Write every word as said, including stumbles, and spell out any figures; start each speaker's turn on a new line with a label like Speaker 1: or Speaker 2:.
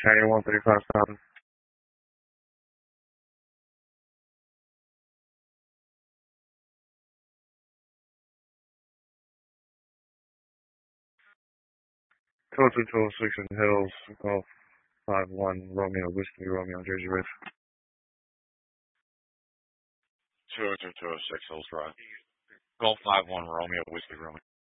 Speaker 1: Area one three five thousand. two two two six in the Hills, Golf five one, Romeo, Whiskey, Romeo, Jersey Ridge.
Speaker 2: two two two six Hills Drive. Golf five one, Romeo, Whiskey, Romeo.